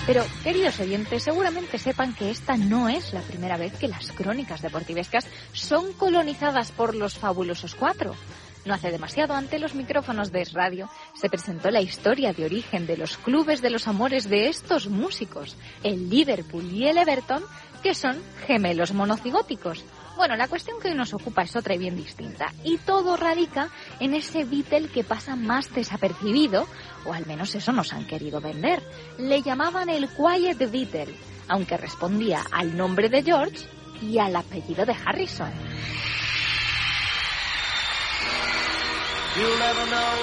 Pero, queridos oyentes, seguramente sepan que esta no es la primera vez que las crónicas deportivescas son colonizadas por los fabulosos cuatro. No hace demasiado, ante los micrófonos de Es Radio, se presentó la historia de origen de los clubes de los amores de estos músicos, el Liverpool y el Everton, que son gemelos monocigóticos. Bueno, la cuestión que hoy nos ocupa es otra y bien distinta, y todo radica en ese Beatle que pasa más desapercibido, o al menos eso nos han querido vender. Le llamaban el Quiet Beatle, aunque respondía al nombre de George y al apellido de Harrison.